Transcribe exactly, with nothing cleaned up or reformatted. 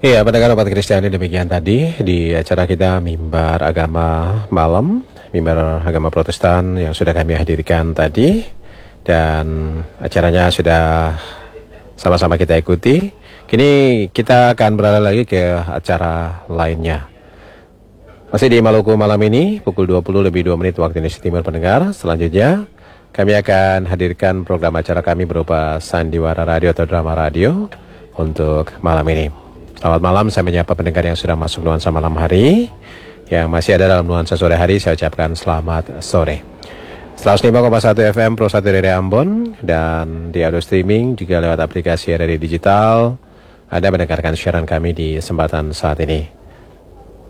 Iya, pendengar umat Kristiani, demikian tadi di acara kita Mimbar Agama Malam, Mimbar Agama Protestan yang sudah kami hadirkan tadi, dan acaranya sudah sama-sama kita ikuti. Kini kita akan beralih lagi ke acara lainnya. Masih di Maluku malam ini, pukul dua puluh lebih dua menit waktu Indonesia Timur pendengar. Selanjutnya, kami akan hadirkan program acara kami berupa Sandiwara Radio atau Drama Radio untuk malam ini. Selamat malam, saya menyapa pendengar yang sudah masuk nuansa malam hari. Yang masih ada dalam nuansa sore hari, saya ucapkan selamat sore. seratus lima koma satu F M Pro satu dari Ambon, dan di audio streaming juga lewat aplikasi R R I Digital. Anda mendengarkan siaran kami di kesempatan saat ini.